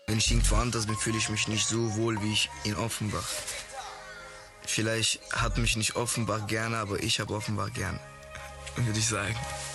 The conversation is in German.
Wenn ich irgendwo anders bin, fühle ich mich nicht so wohl wie ich in Offenbach. Vielleicht hat mich nicht Offenbach gerne, aber ich habe Offenbach gern, würde ich sagen.